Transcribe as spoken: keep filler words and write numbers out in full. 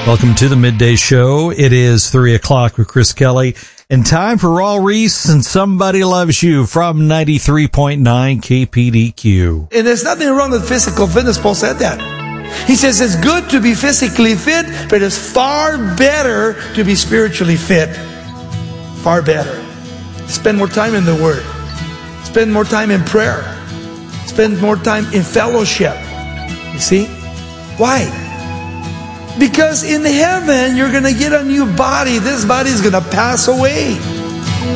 Welcome to the Midday Show. It is three o'clock with Chris Kelly, and time for Raul Ries and Somebody Loves You from ninety-three point nine K P D Q. And there's nothing wrong with physical fitness. Paul said that. He says it's good to be physically fit, but it's far better to be spiritually fit. Far better. Spend more time in the Word. Spend more time in prayer. Spend more time in fellowship. You see? Why? Because in heaven, you're going to get a new body. This body is going to pass away.